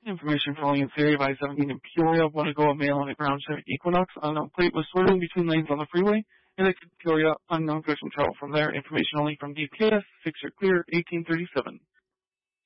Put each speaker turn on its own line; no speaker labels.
Information following in Area of I-17 in Peoria. Want to go a male on a ground ship Equinox. Unknown plate was swerving between lanes on the freeway. In Peoria, unknown person travel from there. Information only from DPS. 6 are clear, 1837.